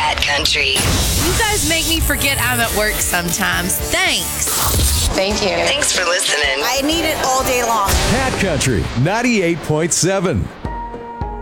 Cat Country. You guys make me forget I'm at work sometimes. Thanks. Thank you. Thanks for listening. I need it all day long. Cat Country 98.7.